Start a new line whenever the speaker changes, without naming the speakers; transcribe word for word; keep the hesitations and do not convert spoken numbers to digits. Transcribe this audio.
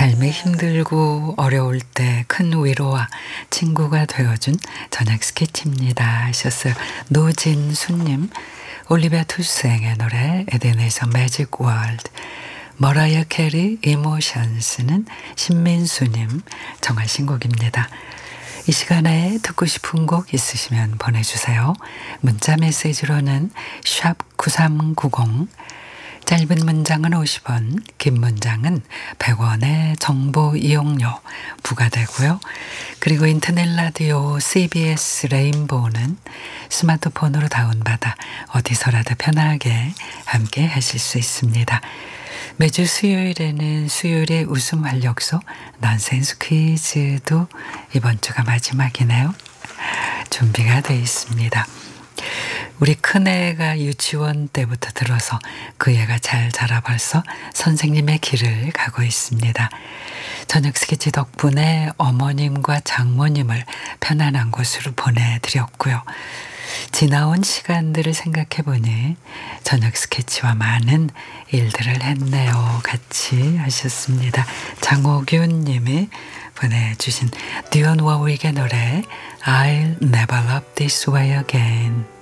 삶이 힘들고 어려울 때 큰 위로와 친구가 되어준 저녁 스케치입니다 하셨어요. 노진수님. 올리비아 투생의 노래 에덴에서 매직 월드, 머라이어 캐리 이모션스는 신민수님 정하신 곡입니다. 이 시간에 듣고 싶은 곡 있으시면 보내주세요. 문자 메시지로는 샵 구삼구공, 짧은 문장은 오십 원, 긴 문장은 백 원의 정보 이용료 부과되고요. 그리고 인터넷 라디오 씨비에스 레인보우는 스마트폰으로 다운받아 어디서라도 편하게 함께 하실 수 있습니다. 매주 수요일에는 수요일의 웃음 활력소 넌센스 퀴즈도 이번 주가 마지막이네요. 준비가 되어 있습니다. 우리 큰애가 유치원 때부터 들어서 그 애가 잘 자라 벌써 선생님의 길을 가고 있습니다. 저녁 스케치 덕분에 어머님과 장모님을 편안한 곳으로 보내드렸고요. 지나온 시간들을 생각해 보니 저녁 스케치와 많은 일들을 했네요. 같이 하셨습니다. 장호균 님이 보내주신 디온 워윅의 노래 I'll never love this way again.